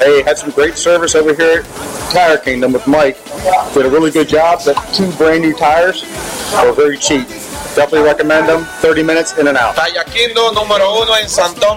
Hey, had some great service over here at Tire Kingdom with Mike. Did a really good job. The 2 brand new tires were very cheap. Definitely recommend them. 30 minutes in and out. Tire Kingdom número 1 en San